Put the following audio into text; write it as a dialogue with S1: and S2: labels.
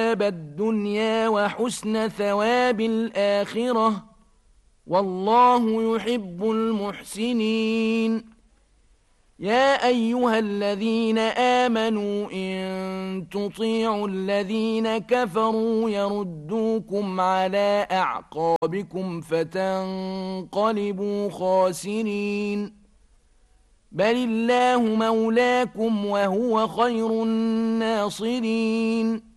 S1: ثواب الدنيا وحسن ثواب الآخرة، والله يحب المحسنين. يا أيها الذين آمنوا إن تطيعوا الذين كفروا يردوكم على أعقابكم فتنقلبوا خاسرين. بل الله مولاكم وهو خير الناصرين.